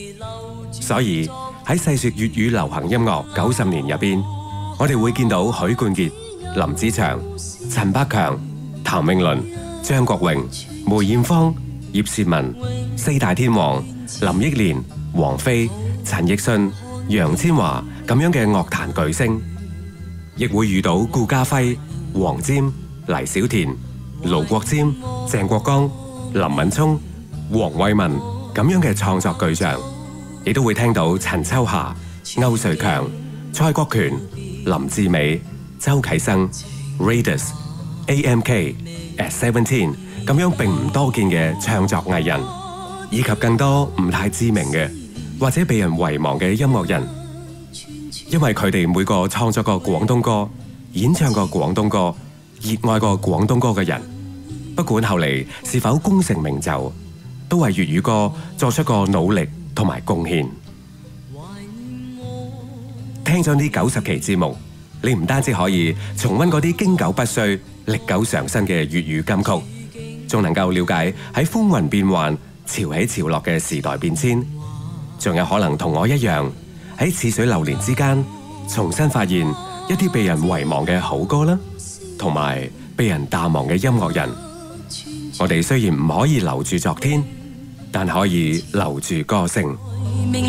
所以喺細說粵語流行音樂90年入邊，我哋會見到許冠傑、林子祥、陳百強、譚詠麟、張國榮、梅艷芳、葉倩文、四大天王、林憶蓮、王菲、陳奕迅、楊千嬅咁樣嘅樂壇巨星，亦會遇到顧嘉輝、黃霑、黎小田、盧國沾、鄭國江、林敏聰、黃偉文咁樣嘅創作巨匠，亦都會聽到陳秋霞、歐瑞強、蔡國權、林志美、周啟生、Raidas、AMK、At17咁樣並唔多見嘅唱作藝人，以及更多唔太知名嘅或者被人遺忘嘅音樂人，因為佢哋每個創作過廣東歌、演唱過廣東歌、熱愛過廣東歌嘅人，不管後嚟是否功成名就，都為粵語歌作出過努力同埋貢獻。聽咗呢90期節目，你唔單止可以重溫嗰啲經久不衰、歷久常新嘅粵語金曲，仲能夠了解喺風雲變幻、潮起潮落嘅時代變遷，仲有可能同我一樣喺似水流年之間，重新發現一啲被人遺忘嘅好歌啦，同埋被人淡忘嘅音樂人。我哋雖然唔可以留住昨天，但可以留住歌聲。